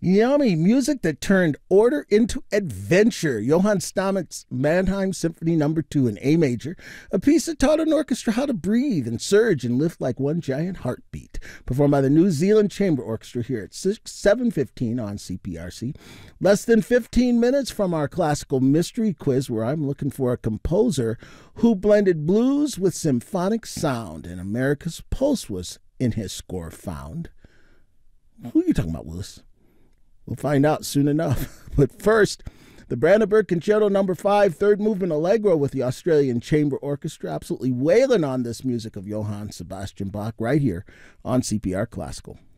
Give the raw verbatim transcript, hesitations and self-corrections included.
Yummy music that turned order into adventure. Johann Stammeck's Mannheim Symphony Number Two in A major, a piece that taught an orchestra how to breathe and surge and lift like one giant heartbeat. Performed by the New Zealand Chamber Orchestra here at seven fifteen on C P R C. Less than fifteen minutes from our classical mystery quiz, where I'm looking for a composer who blended blues with symphonic sound, and America's Pulse was in his score found. Who are you talking about, Willis? We'll find out soon enough. But first, the Brandenburg Concerto Number Five, third movement Allegro with the Australian Chamber Orchestra, absolutely wailing on this music of Johann Sebastian Bach right here on C P R Classical.